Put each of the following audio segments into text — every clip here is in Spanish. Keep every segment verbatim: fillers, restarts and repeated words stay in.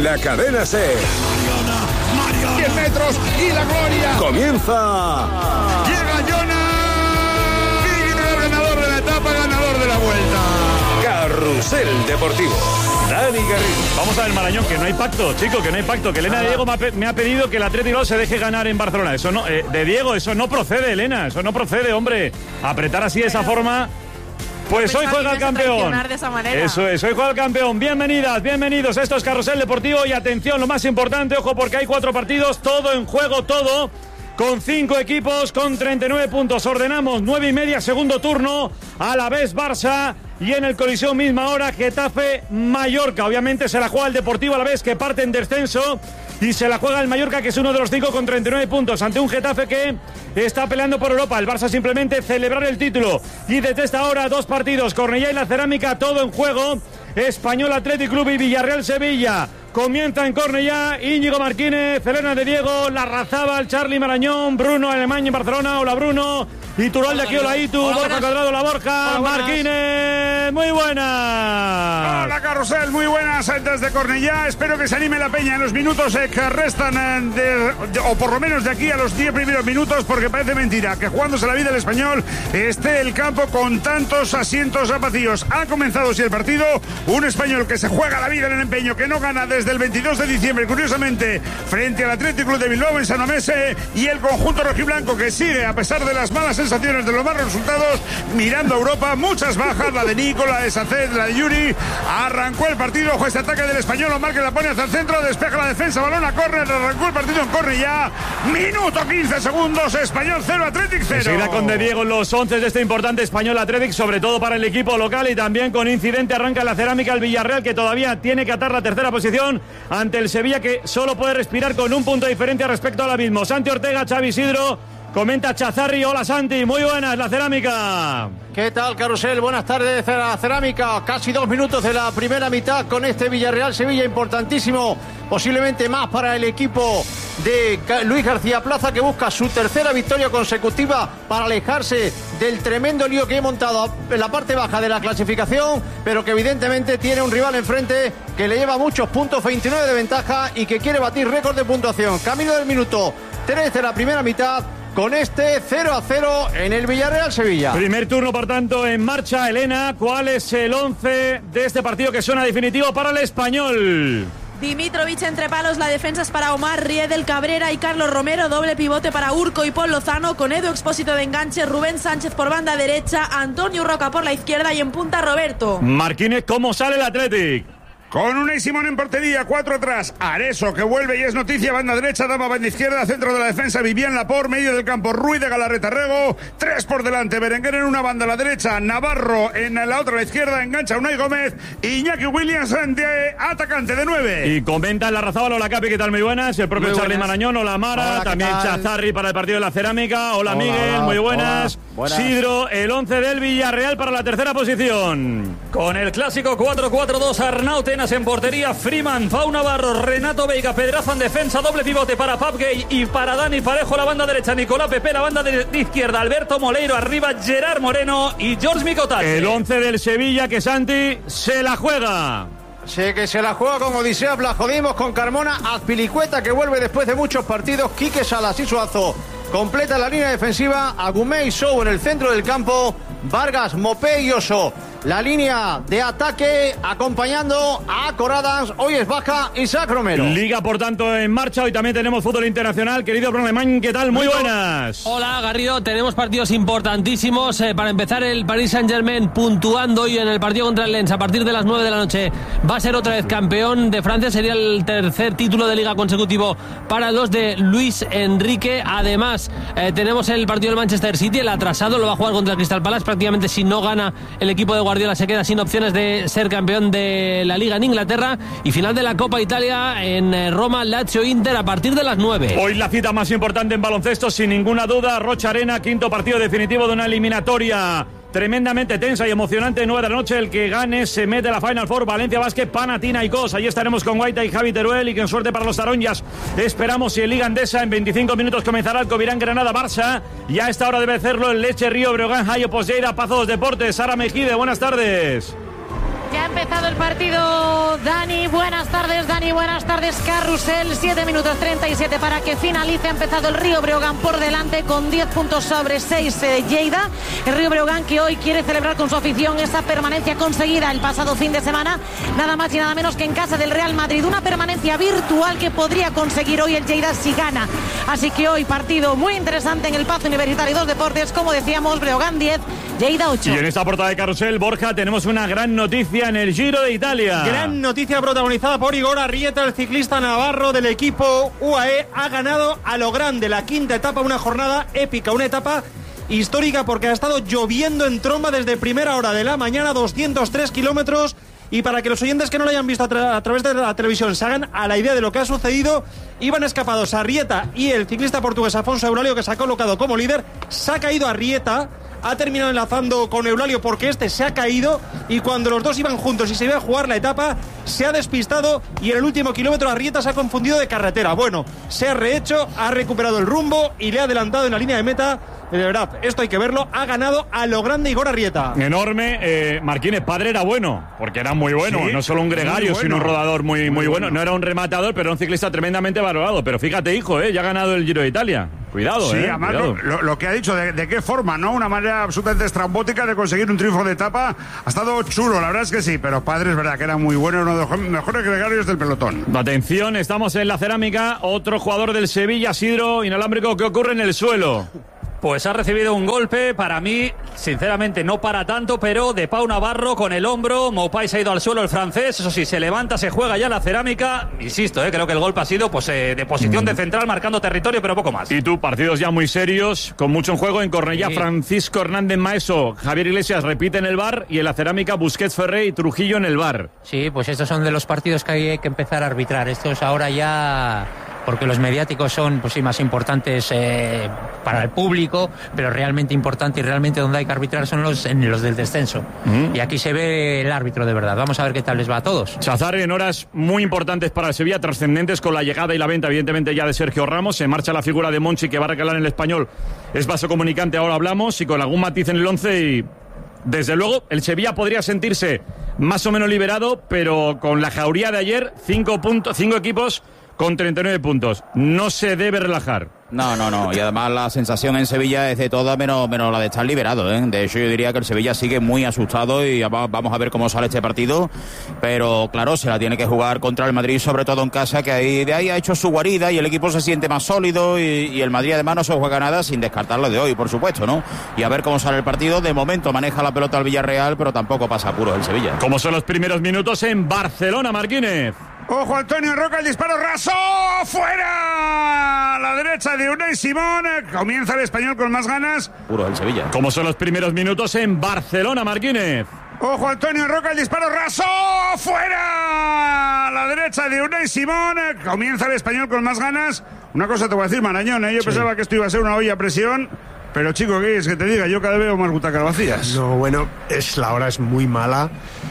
la cadena SER. diez metros y la gloria. Comienza. Llega Jonas. Ganador de la etapa, ganador de la vuelta. Carrusel Deportivo. Dani Garrido. Vamos a ver, Marañón, que no hay pacto, chico, que no hay pacto. Que Elena de Diego me ha, me ha pedido que el Atlético se deje ganar en Barcelona. Eso no, eh, de Diego, eso no procede, Elena. Eso no procede, hombre. Apretar así de esa forma. Pues hoy juega el campeón. De esa manera. Eso es, hoy juega el campeón. Bienvenidas, bienvenidos. Esto es Carrusel Deportivo y atención, lo más importante, ojo, porque hay cuatro partidos, todo en juego, todo. Con cinco equipos, con treinta y nueve puntos. Ordenamos nueve y media, segundo turno. A la vez Barça. Y en el Coliseo misma hora, Getafe, Mallorca. Obviamente se la juega el Deportivo a la vez, que parte en descenso. Y se la juega el Mallorca, que es uno de los cinco con treinta y nueve puntos. Ante un Getafe que está peleando por Europa. El Barça simplemente celebrar el título. Y desde esta hora, dos partidos. Cornellá y la Cerámica, todo en juego. Español Athletic Club y Villarreal Sevilla. Comienza en Cornellá, Íñigo Martínez, Elena de Diego, Larrazábal, Charly Marañón, Bruno Alemán en Barcelona. Hola Bruno, Iturralde aquí, hola Itu, hola, Borja Cuadrado, la Borja, hola, Martínez, muy buenas. Hola Carrusel, muy buenas desde Cornellá. Espero que se anime la peña en los minutos eh, que restan, eh, de, de, o por lo menos de aquí a los diez primeros minutos, porque parece mentira que jugándose la vida el Español esté el campo con tantos asientos vacíos. Ha comenzado sí el partido, un Español que se juega la vida en el empeño, que no gana desde el veintidós de diciembre, curiosamente, frente al Athletic Club de Bilbao en San Mamés, y el conjunto rojiblanco que sigue, a pesar de las malas sensaciones, de los malos resultados, mirando a Europa. Muchas bajas, la de Nico, la de Saced, la de Yuri. Arrancó el partido, ojo, este ataque del Español, Omar que la pone hacia el centro, despeja la defensa, balón a córner, arrancó el partido en Cornellá. Minuto quince segundos, Español cero, Athletic cero. Seguirá con De Diego en los once de este importante Español Athletic, sobre todo para el equipo local, y también con incidente arranca la Cerámica el Villarreal, que todavía tiene que atar la tercera posición ante el Sevilla, que solo puede respirar con un punto de diferencia respecto al mismo. Santi Ortega, Xavi Isidro, comenta Chazarri. Hola Santi, muy buenas, la Cerámica. ¿Qué tal, Carrusel? Buenas tardes, la Cerámica. Casi dos minutos de la primera mitad con este Villarreal Sevilla importantísimo, posiblemente más para el equipo de Luis García Plaza, que busca su tercera victoria consecutiva para alejarse del tremendo lío que he montado en la parte baja de la clasificación, pero que evidentemente tiene un rival enfrente que le lleva muchos puntos, veintinueve de ventaja, y que quiere batir récord de puntuación. Camino del minuto tres de la primera mitad, con este cero a cero en el Villarreal Sevilla. Primer turno, por tanto, en marcha. Elena, ¿cuál es el once de este partido que suena definitivo para el Español? Dimitrovic entre palos, la defensa es para Omar, Riedel, Cabrera y Carlos Romero, doble pivote para Urco y Paul Lozano, con Edu Expósito de enganche, Rubén Sánchez por banda derecha, Antonio Roca por la izquierda y en punta Roberto. Martínez, ¿cómo sale el Athletic? Con Unai Simón en portería, cuatro atrás, Areso que vuelve y es noticia, banda derecha, Dama banda izquierda, centro de la defensa, Vivian Laporte, medio del campo, Ruiz de Galarreta Rego, tres por delante, Berenguer en una banda a la derecha, Navarro en la otra a la izquierda, engancha Unai Gómez, Iñaki Williams de atacante de nueve. Y comenta la Larrazábal, hola Capi, ¿qué tal? Muy buenas. El propio Charly Marañón, hola Mara, hola, también Chazarri para el partido de la Cerámica, hola, hola Miguel, hola, muy buenas. Hola, buenas. Sidro, el once del Villarreal para la tercera posición. Con el clásico cuatro cuatro dos, Arnau Tenas en portería, Freeman, Pau Navarro, Renato Veiga, Pedraza en defensa, doble pivote para Pap Gay y para Dani Parejo la banda derecha, Nicolás Pepe la banda de, de izquierda, Alberto Moleiro arriba, Gerard Moreno y George Micotache. El once del Sevilla que Santi se la juega. Sí, que se la juega como Odisea, la jodimos con Carmona, Azpilicueta que vuelve después de muchos partidos, Quique Salas y Suazo completa la línea defensiva, Agumé y Sou en el centro del campo, Vargas, Mopé y Oso. La línea de ataque acompañando a Coradans. Hoy es baja Isaac Romero. Liga, por tanto, en marcha. Hoy también tenemos fútbol internacional. Querido Bruno Alemán, ¿qué tal? Muy buenas. Hola, Garrido. Tenemos partidos importantísimos. Eh, para empezar, el Paris Saint-Germain puntuando hoy en el partido contra el Lens a partir de las nueve de la noche. Va a ser otra vez campeón de Francia. Sería el tercer título de liga consecutivo para los de Luis Enrique. Además, eh, tenemos el partido del Manchester City. El atrasado lo va a jugar contra el Crystal Palace. Prácticamente, si no gana el equipo de Guardiola, se queda sin opciones de ser campeón de la Liga en Inglaterra. Y final de la Copa Italia en Roma, Lazio Inter a partir de las nueve. Hoy la cita más importante en baloncesto, sin ninguna duda, Rocha Arena, quinto partido definitivo de una eliminatoria tremendamente tensa y emocionante. Nueve de la noche, el que gane se mete a la Final Four. Valencia Basket, Panathinaikos. Allí estaremos con Guaita y Javi Teruel, y que en suerte para los taronjas esperamos. Si en Liga Endesa en veinticinco minutos comenzará el Covirán Granada Barça, y a esta hora debe hacerlo el Leche Río Breogán Hayo Posleira Pazos Deportes. Sara Mejide, buenas tardes. Ya ha empezado el partido, Dani, buenas tardes. tardes, Dani. Buenas tardes, Carrusel. siete minutos treinta y siete para que finalice. Ha empezado el Río Breogán por delante con diez puntos sobre seis eh, Lleida. El Río Breogán que hoy quiere celebrar con su afición esa permanencia conseguida el pasado fin de semana. Nada más y nada menos que en casa del Real Madrid. Una permanencia virtual que podría conseguir hoy el Lleida si gana. Así que hoy partido muy interesante en el Pazo Universitario dos Deportes. Como decíamos, Breogán diez, Lleida ocho. Y en esta portada de Carrusel, Borja, tenemos una gran noticia en el Giro de Italia. Gran noticia protagonizada por Igor Arrieta, el ciclista navarro del equipo U A E. Ha ganado a lo grande la quinta etapa, una jornada épica, una etapa histórica porque ha estado lloviendo en tromba desde primera hora de la mañana, doscientos tres kilómetros. Y para que los oyentes que no lo hayan visto a, tra- a través de la televisión se hagan a la idea de lo que ha sucedido, iban escapados Arrieta y el ciclista portugués Afonso Eulálio, que se ha colocado como líder. Se ha caído Arrieta, ha terminado enlazando con Eulálio porque este se ha caído, y cuando los dos iban juntos y se iba a jugar la etapa, se ha despistado y en el último kilómetro Arrieta se ha confundido de carretera. Bueno, se ha rehecho, ha recuperado el rumbo y le ha adelantado en la línea de meta. De verdad, esto hay que verlo. Ha ganado a lo grande Igor Arrieta. Enorme. eh, Marquínez, padre era bueno, porque era muy bueno. Sí, no solo un gregario, bueno. sino un rodador muy, muy, Muy bueno. bueno. No era un rematador, pero un ciclista tremendamente valorado. Pero fíjate, hijo, eh, ya ha ganado el Giro de Italia. Cuidado, Sí, eh. además cuidado. lo, lo que ha dicho, de, de qué forma, ¿no? Una manera absolutamente estrambótica de conseguir un triunfo de etapa. Ha estado chulo, la verdad es que sí, pero padre es verdad que era muy bueno, uno de los mejores gregarios del pelotón. Atención, estamos en la cerámica. Otro jugador del Sevilla, Sidro Inalámbrico, ¿qué ocurre en el suelo? Pues ha recibido un golpe, para mí, sinceramente no para tanto, pero de Pau Navarro con el hombro. Maupay se ha ido al suelo, el francés, eso sí, se levanta, se juega ya la cerámica. Insisto, eh, creo que el golpe ha sido pues eh, de posición mm. de central, marcando territorio, pero poco más. Y tú, partidos ya muy serios, con mucho en juego. En Cornellá, sí. Francisco Hernández Maeso, Javier Iglesias repite en el V A R, y en la cerámica Busquets, Ferré y Trujillo en el V A R. Sí, pues estos son de los partidos que hay que empezar a arbitrar. Estos ahora ya... porque los mediáticos son, pues sí, más importantes eh, para el público, pero realmente importante y realmente donde hay que arbitrar son los, en los del descenso. Mm. Y aquí se ve el árbitro de verdad. Vamos a ver qué tal les va a todos. Chazarri, en horas muy importantes para el Sevilla, trascendentes con la llegada y la venta, evidentemente, ya de Sergio Ramos. Se marcha la figura de Monchi, que va a recalar en el Español. Es vaso comunicante, ahora hablamos, y con algún matiz en el once. Y desde luego, el Sevilla podría sentirse más o menos liberado, pero con la jauría de ayer, cinco, puntos, cinco equipos con treinta y nueve puntos. No se debe relajar. No, no, no. Y además la sensación en Sevilla es de toda menos, menos la de estar liberado, ¿eh? De hecho, yo diría que el Sevilla sigue muy asustado y vamos a ver cómo sale este partido. Pero claro, se la tiene que jugar contra el Madrid, sobre todo en casa, que ahí, de ahí ha hecho su guarida y el equipo se siente más sólido. Y, y el Madrid además no se juega nada, sin descartarlo de hoy, por supuesto, ¿no? Y a ver cómo sale el partido. De momento maneja la pelota el Villarreal, pero tampoco pasa apuros el Sevilla. ¿Cómo son los primeros minutos en Barcelona, Marquínez? Ojo, Antonio Roca, el disparo raso, fuera a la derecha de Unai Simón. Comienza el Español con más ganas. Puro el Sevilla. ¿Cómo son los primeros minutos en Barcelona, Marquínez? Ojo, Antonio Roca, el disparo raso, fuera a la derecha de Unai Simón. Comienza el Español con más ganas. Una cosa te voy a decir, Marañón, ¿eh? Yo sí. pensaba que esto iba a ser una olla a presión. Pero chico, ¿qué es que te diga? Yo cada vez veo más butacas vacías. No, bueno, es, la hora es muy mala.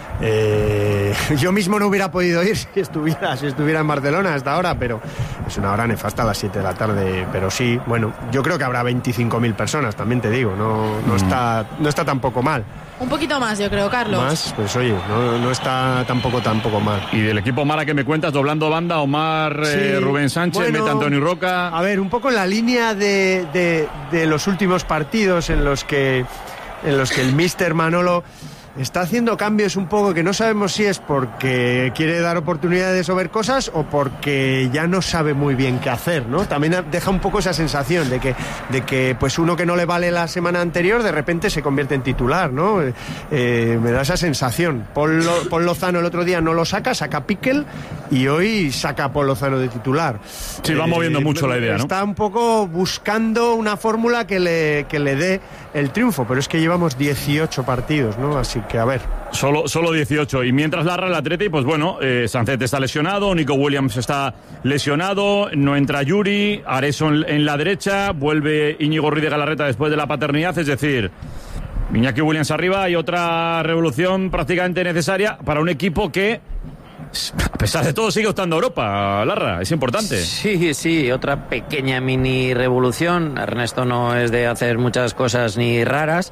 Eh, yo mismo no hubiera podido ir si estuviera, si estuviera en Barcelona hasta ahora, pero es una hora nefasta a las siete de la tarde. Pero sí, bueno, yo creo que habrá veinticinco mil personas, también te digo, no, no, mm. está, no está tampoco mal. Un poquito más, yo creo, Carlos. Más, pues oye, no, no está tampoco tampoco mal. Y del equipo Mara que me cuentas, doblando banda, Omar, sí, eh, Rubén Sánchez, bueno, meta Antonio Roca. A ver, un poco en la línea de, de, de los últimos partidos en los que, en los que el míster Manolo está haciendo cambios un poco que no sabemos si es porque quiere dar oportunidades o ver cosas o porque ya no sabe muy bien qué hacer, ¿no? También deja un poco esa sensación de que, de que pues uno que no le vale la semana anterior de repente se convierte en titular, ¿no? Eh, me da esa sensación. Paul, Lo, Paul Lozano el otro día no lo saca, saca Piquel y hoy saca a Paul Lozano de titular. Sí, va eh, moviendo mucho la idea, ¿no? Está un poco buscando una fórmula que le, que le dé el triunfo, pero es que llevamos dieciocho partidos, ¿no? Así que a ver. Solo, solo dieciocho. Y mientras larra el Atleti, pues bueno, eh, Sancet está lesionado, Nico Williams está lesionado, no entra Yuri, Areso en, en la derecha, vuelve Íñigo Ruiz de Galarreta después de la paternidad, es decir, Iñaki Williams arriba y otra revolución prácticamente necesaria para un equipo que, a pesar de todo, sigue optando a Europa, Larra, es importante. Sí, sí, otra pequeña mini revolución. Ernesto no es de hacer muchas cosas ni raras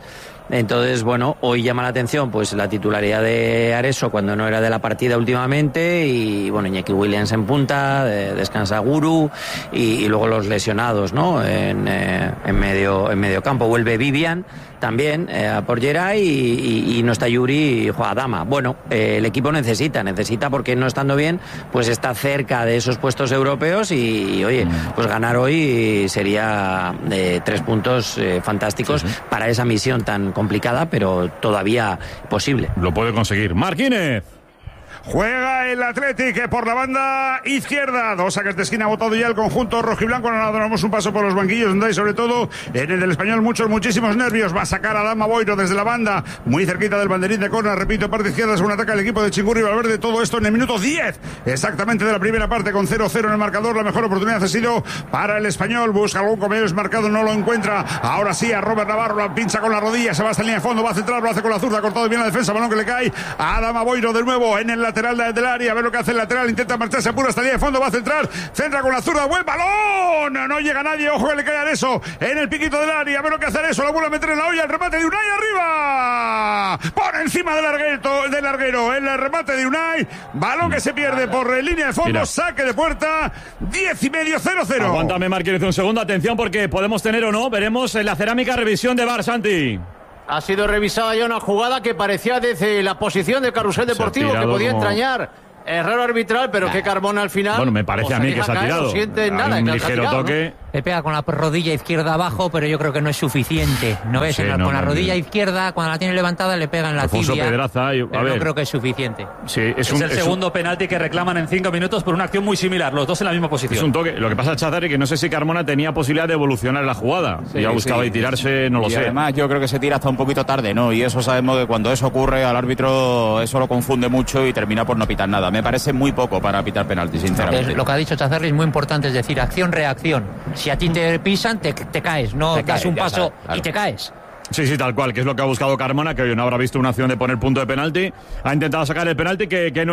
Entonces, bueno, hoy llama la atención pues la titularidad de Areso cuando no era de la partida últimamente, y bueno, Iñaki Williams en punta, de, descansa Guru, y, y luego los lesionados, ¿no? En, eh, en medio en medio campo vuelve Vivian también eh, por Geray, y, y, y no está Yuri y juega Dama. Bueno, eh, el equipo necesita, necesita porque no estando bien, pues está cerca de esos puestos europeos, y, y oye, pues ganar hoy sería eh, tres puntos eh, fantásticos sí, sí. para esa misión tan complicada, pero todavía posible. Lo puede conseguir. Marquínez. Juega el Athletic por la banda izquierda. Dos saques de esquina, ha votado ya el conjunto rojiblanco. Ahora damos un paso por los banquillos, donde hay sobre todo en el del Español muchos, muchísimos nervios. Va a sacar a Dama Boiro desde la banda, muy cerquita del banderín de córner. Repito, parte izquierda, según ataca el equipo de Chingurri Valverde. Todo esto en el minuto diez exactamente de la primera parte, con cero cero en el marcador. La mejor oportunidad ha sido para el Español. Busca algún comedor marcado, no lo encuentra. Ahora sí, a Robert Navarro, la pincha con la rodilla, se va hasta la línea de fondo, va a centrar, lo hace con la zurda, ha cortado bien la defensa, balón que le cae a Dama Boiro de nuevo en el lateral del área. A ver lo que hace el lateral, intenta marcharse apura hasta la línea de fondo, va a centrar, centra con la zurda, buen balón, no llega nadie, ojo que le cae a eso en el piquito del área. A ver lo que hace eso, la vuelve a meter en la olla, el remate de Unai arriba, por encima del larguero, del larguero, el remate de Unai, balón que se pierde por línea de fondo. Mira. Saque de puerta, diez y medio, cero cero. Aguántame, Marquínez, un segundo, atención, porque podemos tener o no, veremos en la cerámica revisión de V A R, Santi. Ha sido revisada ya una jugada que parecía desde la posición del carrusel deportivo que podía como... entrañar error arbitral, pero que Carmona al final... Bueno, me parece a mí que se ha tirado. No siente nada, un ligero tirado, toque... ¿no? Le pega con la rodilla izquierda abajo, pero yo creo que no es suficiente. ¿No ves? Sí, la, no, con la no, rodilla no. izquierda, cuando la tiene levantada, le pega en la Alfonso tibia. Pedraza, y, a pero ver. no creo que es suficiente. Sí, es, es un, el es segundo un... penalti que reclaman en cinco minutos por una acción muy similar, los dos en la misma posición. Es un toque. Lo que pasa, Chazari, que no sé si Carmona tenía posibilidad de evolucionar la jugada. Sí, ya buscaba sí. y tirarse, no lo y sé. Además, yo creo que se tira hasta un poquito tarde, ¿no? Y eso sabemos que cuando eso ocurre, al árbitro eso lo confunde mucho y termina por no pitar nada. Me parece muy poco para pitar penalti, sinceramente. Es, lo que ha dicho Chazarri es muy importante, es decir, acción-reacción. Si a ti te pisan, te, te caes, no te das caes, un paso sabes, claro. y te caes. Sí, sí, tal cual, que es lo que ha buscado Carmona, que hoy no habrá visto una acción de poner punto de penalti. Ha intentado sacar el penalti que, que no